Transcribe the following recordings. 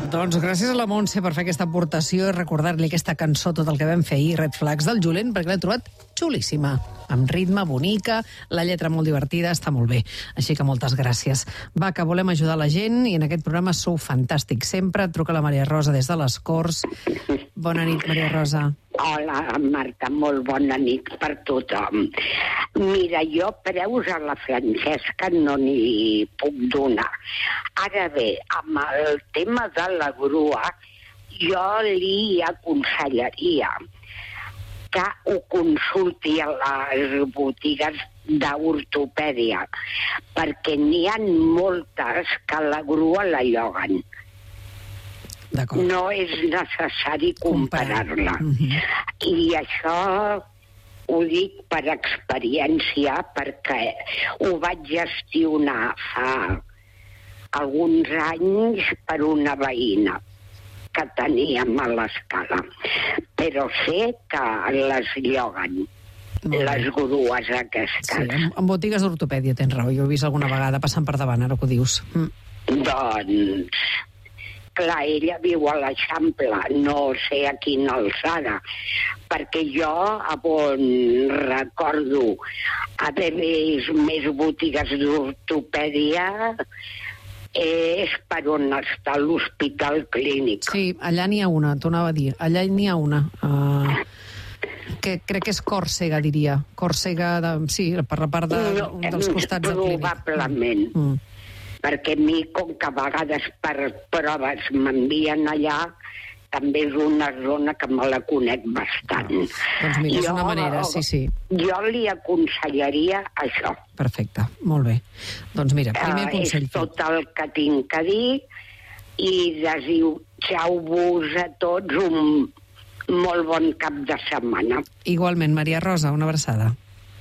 Doncs gràcies a la Montse per fer aquesta aportació i recordar-li aquesta cançó, tot el que vam fer ahir, Red Flags del Julen, perquè l'he trobat xulíssima, amb ritme, bonica, la lletra molt divertida, està molt bé. Així que moltes gràcies. Va, que volem ajudar la gent i en aquest programa sou fantàstics sempre. Truca la Maria Rosa des de les Corts. Bona nit, Maria Rosa. Hola, Marta, molt bona nit per tothom. Mira, jo preus a la Francesca no n'hi puc donar. Ara bé, amb el tema de la grua, jo li aconsellaria que ho consulti a les botigues d'ortopèdia, perquè n'hi ha moltes que la grua la lloguen. No és necessari comparar-la. I això ho dic per experiència, perquè ho vaig gestionar fa alguns anys per una veïna que teníem a l'Escala. Però sé que les lloguen, les grues aquestes. Sí, en botigues d'ortopèdia tens raó. Jo he vist alguna vegada passant per davant, ara que ho dius. Doncs... clar, ella viu a l'Eixample, no sé a quina alçada, perquè jo, on recordo haver vist més botigues d'ortopèdia, és per on està l'Hospital Clínic. Sí, allà n'hi ha una, t'ho anava a dir. Allà n'hi ha una. Que crec que és Còrsega, diria. Còrsega, sí, per la part dels costats del Clínic. Probablement. Perquè a mi, com que a vegades per proves m'envien allà, també és una zona que me la conec bastant. Doncs mira, és una manera, sí. Jo li aconsellaria això. Perfecte, molt bé. Doncs mira, primer consell. És tot el que tinc a dir i desitjau-vos a tots un molt bon cap de setmana. Igualment, Maria Rosa, una abraçada.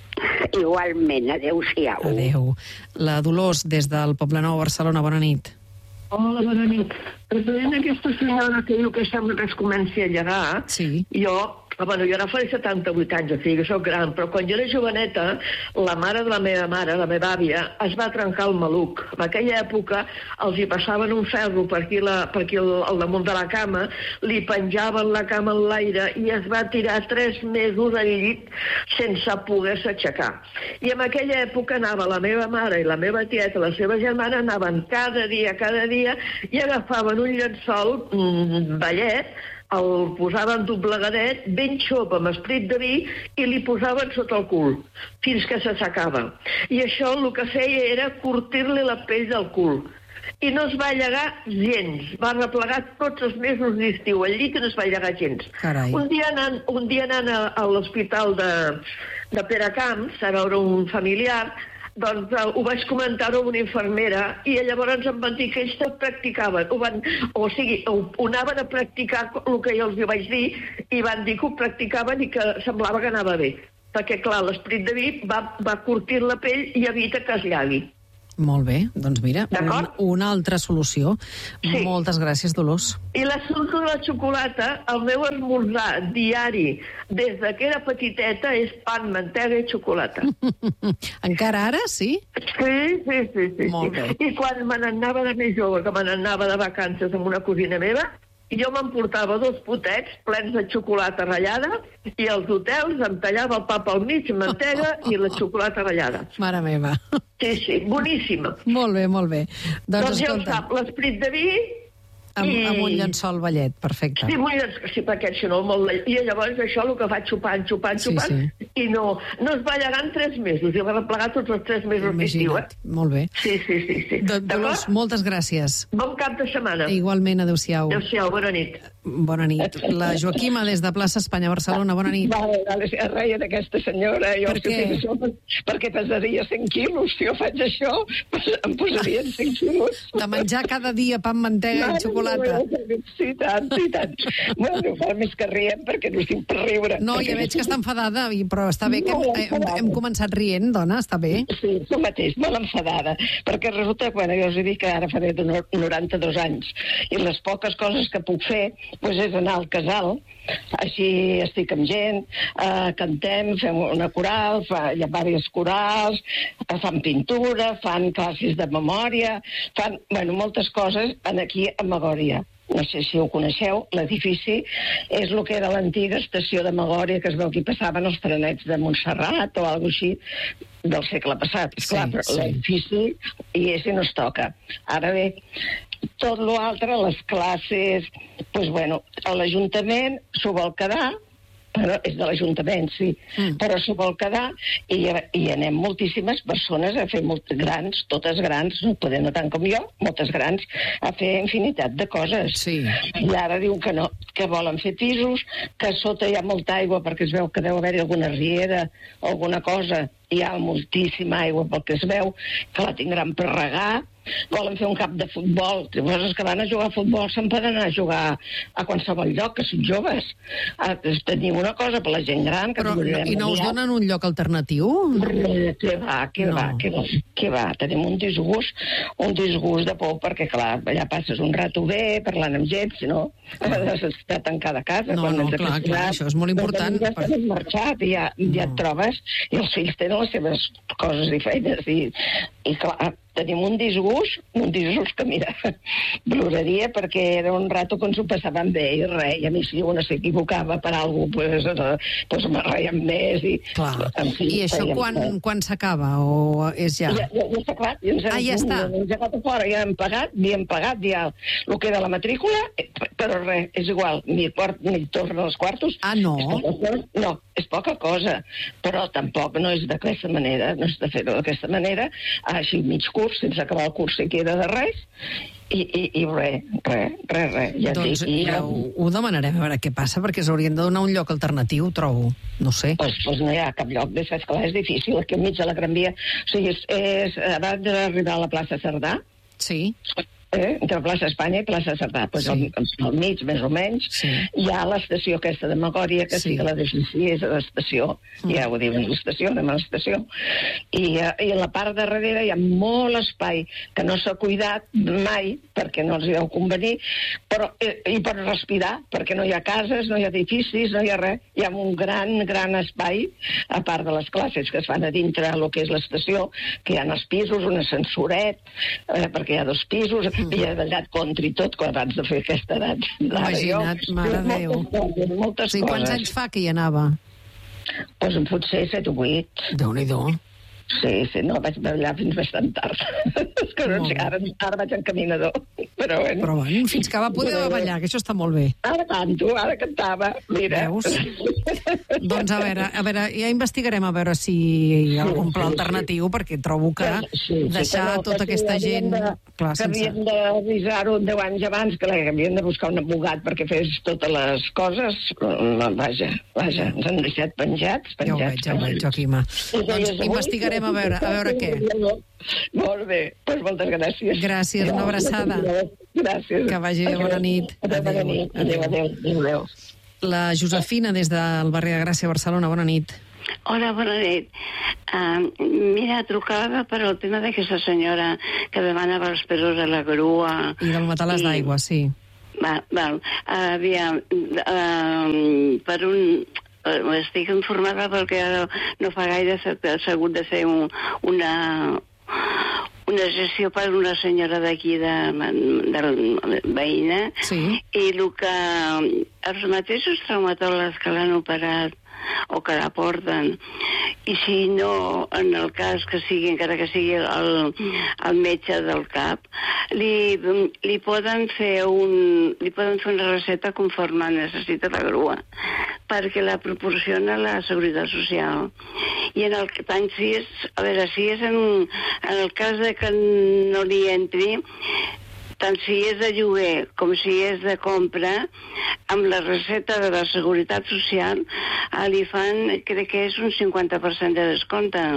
Igualment, adéu-siau. Adéu. La Dolors, des del Poblenou, Barcelona, bona nit. Hola, bona nit. Referent a aquesta senyora que diu que sembla que es comenci a llegar, sí. Jo ara faré 78 anys, o sigui que soc gran, però quan jo era joveneta, la mare de la meva mare, la meva àvia, es va trencar el maluc. En aquella època els hi passaven un ferro per aquí al damunt de la cama, li penjaven la cama en l'aire i es va tirar 3 mesos al llit sense poder-se aixecar. I en aquella època anava la meva mare i la meva tieta, la seva germana, anaven cada dia, i agafaven un llençol vellet, el posaven doblegadet, ben xop, amb esprit de vi, i li posaven sota el cul, fins que s'aixecava. I això el que feia era curtir-li la pell del cul. I no es va llegar gens. Va replegar tots els mesos d'estiu al llit i no es va llegar gens. Carai. Un dia anant a l'hospital de Peracamps a veure un familiar, doncs ho vaig comentar-ho amb una infermera i llavors em van dir que ells tot practicaven, ho anaven a practicar el que jo els vaig dir i van dir que ho practicaven i que semblava que anava bé, perquè clar, l'esprit de vi va curtir la pell i evita que es llagui. Molt bé, doncs mira, una altra solució. Sí. Moltes gràcies, Dolors. I l'assumpte de la xocolata, el meu esmorzar diari des que era petiteta és pan, mantega i xocolata. Encara ara, sí? Sí. Molt bé. I quan me n'anava de més jove, que me n'anava de vacances amb una cosina meva, jo m'emportava 2 potets plens de xocolata ratllada i als hotels em tallava el pa pel mig, mantega i la xocolata ratllada. Mare meva. Sí, boníssima. Molt bé. Doncs ja ho sap, l'esprit de vi... Amb un llençol vellet, perfecte. Sí, perquè si no... I llavors això el que va xupant, i no es va llegar en 3 mesos, i va replegar tots els 3 mesos d'estiu, Molt bé. Sí. Dolors, moltes gràcies. Bon cap de setmana. Igualment, adéu-siau. Adéu-siau, bona nit. Bona nit. La Joaquima, des de Plaça Espanya, Barcelona, bona nit. Vale, es reia d'aquesta senyora. Per què? Perquè pesaria 100 quilos. Si jo faig això, em posarien 100 quilos. De menjar cada dia pa amb mantega i xocolata. Sí, tant. Bueno, fa més que riem perquè no estic per riure. No, ja veig que està enfadada, però està bé que hem començat rient, dona, està bé. Sí, tu mateix, molt enfadada. Perquè resulta, jo us he dit que ara faré 92 anys, i les poques coses que puc fer és anar al casal, així estic amb gent, cantem, fem una coral, hi ha diverses corals, fan pintura, fan classes de memòria, fan moltes coses aquí a Magòria. no sé si ho coneixeu, l'edifici és el que era l'antiga estació de Magòria, que es veu que hi passaven els trenets de Montserrat o alguna així del segle passat. Esclar, però l'edifici i ese no es toca. Ara bé, tot l'altre, les classes, doncs bueno, l'Ajuntament s'ho vol quedar, però és de l'Ajuntament, sí, però s'ho vol quedar i anem moltíssimes persones a fer grans, totes grans, no poden no tant com jo, moltes grans, a fer infinitat de coses. Sí. I ara diu que no, que volen fer pisos, que a sota hi ha molta aigua perquè es veu que deu haver-hi alguna riera o alguna cosa, hi ha moltíssima aigua pel que es veu, que la tindran per regar, volen fer un camp de futbol. Els que van a jugar a futbol se'n poden anar a jugar a qualsevol lloc, que són joves. Tenim una cosa per la gent gran... Però i no us donen un lloc alternatiu? Què va? Tenim un disgust de por, perquè, clar, allà passes un rato bé, parlant amb gent, si no, has d'estar tancada a casa. No, clar, això és molt important. Ja s'han marxat i ja et trobes, i els fills tenen les seves coses i feines, i clar, tenim un disgust que, mira, ploraria perquè era un rato que ens ho passàvem bé i res, i a mi si una s'equivocava per alguna cosa, me reiem més i... Clar. En fi, I això quan s'acaba o és ja? Ja s'ha acabat. Ja està. Ens hem a fora, ja hem pagat ja el que era la matrícula, però res, és igual, ni tornen els quartos. Ah, no? No, és poca cosa, però tampoc no és d'aquesta manera, no és de fer-ho d'aquesta manera, així mig curs, sense acabar el curs si queda de res, i res. Ja doncs ja ho demanarem a veure què passa, perquè s'haurien de donar un lloc alternatiu, trobo. No sé. Doncs no hi ha cap lloc, és clar, és difícil, aquí enmig de la Gran Via. O sigui, és abans d'arribar a la plaça Cerdà, sí, entre plaça Espanya i plaça Cerdà, doncs al mig, més o menys, hi ha l'estació aquesta de Magòria, que sí que l'edifici és a l'estació, ja ho diuen, l'estació, anem a l'estació, i a la part de darrere hi ha molt espai que no s'ha cuidat mai, perquè no els deu convenir, però hi pot respirar, perquè no hi ha cases, no hi ha edificis, no hi ha res, hi ha un gran espai, a part de les classes que es fan a dintre el que és l'estació, que hi ha els pisos, un ascensoret, perquè hi ha 2 pisos, i he ballat contra i tot abans de fer aquesta edat. Imagina't, mare de Déu. Moltes coses. Quants anys fa que hi anava? Doncs potser 7 o 8. Déu-n'hi-do. Sí, no, vaig ballar fins bastant tard. És que no sé, ara vaig en caminador. Però bueno, fins que va poder ballar, que això està molt bé. Ara canto, ara cantava, mira. Veus? Doncs a veure, ja investigarem a veure si hi ha algun pla alternatiu, perquè trobo que deixar tota aquesta gent... Que havien d'avisar-ho 10 anys abans, que havien de buscar un advogat perquè fes totes les coses. Vaja, ens han deixat penjats. Ja ho veig, Joaquima. Doncs investigarem a veure què. Molt bé, doncs moltes gràcies. Gràcies, una abraçada. Gràcies. Que vagi bé, bona nit. Adéu. La Josefina, des del barri de Gràcia, Barcelona, bona nit. Hola, bona nit. Mira, trucava per al tema d'aquesta senyora que demanava els pesos de la grua. I del matalàs d'aigua, sí. Val. Aviam, per un... Estic informada perquè ara no fa gaire s'ha hagut de fer una gestió per una senyora d'aquí de veïna, i el que els mateixos traumatòlegs que l'han operat o que la porten, i si no, en el cas que sigui, encara que sigui el metge del cap, li poden fer una recepta conforme necessita la grua, perquè la proporciona la Seguretat Social. I en el tant si és en el cas de que no li entri, tant si és de lloguer com si és de compra, amb la recepta de la Seguretat Social li fan, crec que és un 50% de descompte.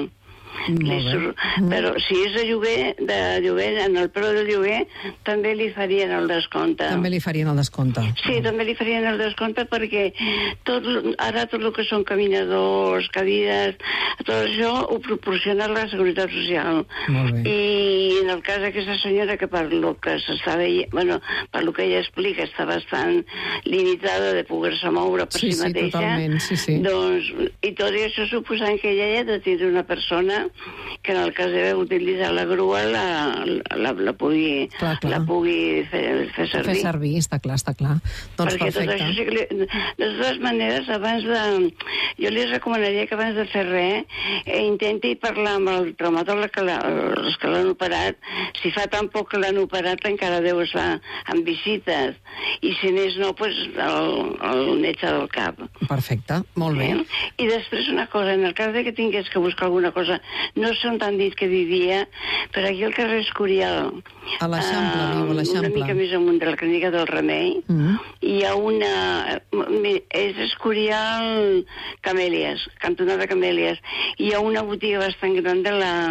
Però si és de lloguer, en el preu del lloguer també li farien el descompte. També li farien el descompte. Sí, també li farien el descompte perquè ara tot el que són caminadors, cadires, tot això ho proporciona la Seguretat Social. I en el cas d'aquesta senyora, que per lo que s'està veient, per lo que ella explica, està bastant limitada de poder-se moure per si mateixa, totalment, doncs, i tot això suposant que ella ha de tindre una persona manera que en el cas d'utilitzar la grua la pugui fer servir. Fer servir, està clar. Doncs perquè perfecte. Tot això sí que de totes maneres, jo li recomanaria que abans de fer res intenti parlar amb el traumatòleg que l'han operat. Si fa tan poc que l'han operat encara deu estar en visites, i si més no, el netja del cap. Perfecte, molt bé. I després una cosa, en el cas que tingués que buscar alguna cosa, no sé on t'han dit que vivia, però aquí al carrer Escorial, a l'Eixample, viu a l'Eixample. Una mica més amunt de la clínica del Remei, hi ha és Escorial Camèlies, cantonada Camèlies, hi ha una botiga bastant gran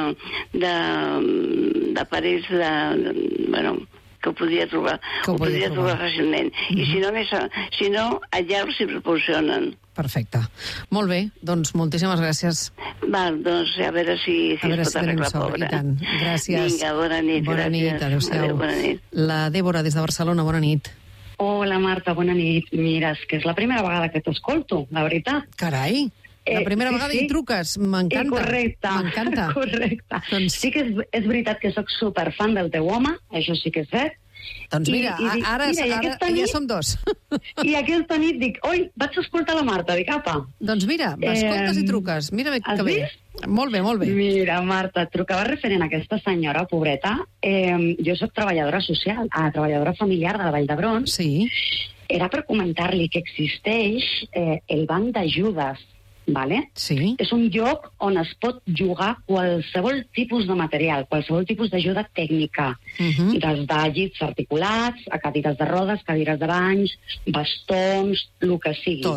d'aparells que ho podria trobar fàcilment. I si no, allà els hi proporcionen. Perfecte. Molt bé, doncs moltíssimes gràcies. Val, doncs a veure si es pot arreglar, pobra. I tant. Gràcies. Vinga, bona nit. Bona nit, adéu-siau. Bona nit. La Dèbora, des de Barcelona, bona nit. Hola, Marta, bona nit. Mira, és que és la primera vegada que t'escolto, la veritat. Carai! La primera vegada hi truques, m'encanta. Correcte, m'encanta. Correcte. Doncs... Sí que és veritat que sóc superfan del teu home, això sí que és cert. Doncs mira, ara ja som dos. I aquesta nit dic, oi, vaig escoltar la Marta, dic, apa. Doncs mira, m'escoltes i truques. Mira que bé. Molt bé, molt bé. Mira, Marta, et trucava referent a aquesta senyora, pobreta. Jo soc treballadora social, treballadora familiar de la Vall d'Hebron. Sí. Era per comentar-li que existeix el banc d'ajudes. Vale? Sí. És un lloc on es pot jugar qualsevol tipus de material, qualsevol tipus d'ajuda tècnica, des de llits articulats, a cadires de rodes, cadires de banys, bastons, el que sigui.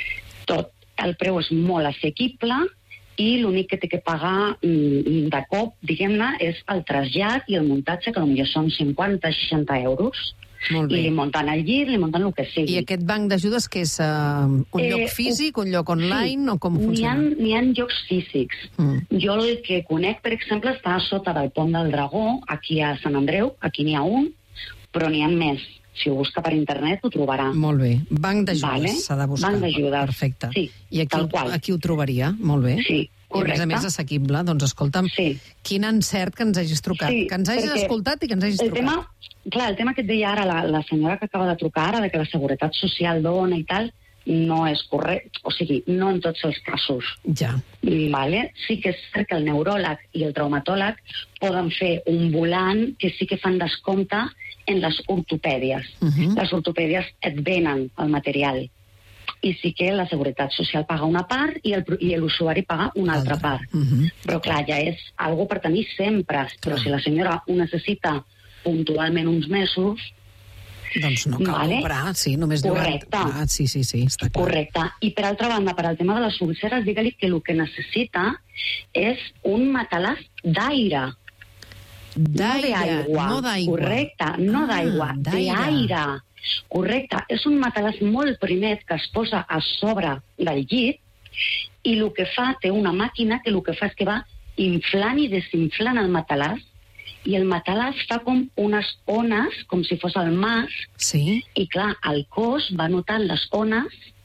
Tot. El preu és molt assequible i l'únic que té que pagar de cop, diguem-ne, és el trasllat i el muntatge, que potser són 50-60 euros. Molt bé. I li munten el llit, li munten el que sigui. I aquest banc d'ajudes que és un lloc físic, un lloc online, o com funciona? N'hi ha llocs físics. Jo el que conec, per exemple, està a sota del Pont del Dragó, aquí a Sant Andreu, aquí n'hi ha un, però n'hi ha més. Si ho busca per internet ho trobarà. Molt bé. Banc d'ajudes s'ha de buscar. Banc d'ajudes. Perfecte. Sí, i aquí ho trobaria, molt bé. Sí, correcte. I a més assequible, doncs escolta'm, quin encert que ens hagis trucat, que ens hagis escoltat i que ens hagis trucat. El tema que et deia ara la senyora que acaba de trucar ara, de que la Seguretat Social dona i tal, no és correcte, o sigui, no en tots els casos. Ja. Vale? Sí que és cert que el neuròleg i el traumatòleg poden fer un volant que sí que fan descompte en les ortopèdies. Les ortopèdies et venen el material. I sí que la Seguretat Social paga una part i l'usuari paga una altra part. Però clar, ja és algo per tenir sempre. Però si la senyora ho necessita puntualment uns mesos... Doncs no cal comprar, sí, només correcte. Sí, està clar. Correcte. I per altra banda, per al tema de les ulceres, digue-li que el que necessita és un matalàs d'aire. No d'aigua. Correcte, no d'aigua, d'aire. Correcte. És un matalàs molt primet que es posa a sobre del llit i el que fa, té una màquina que el que fa és que va inflant i desinflant el matalàs i el matalàs fa com unes ones, com si fos el mar, i clar, el cos va notant les ones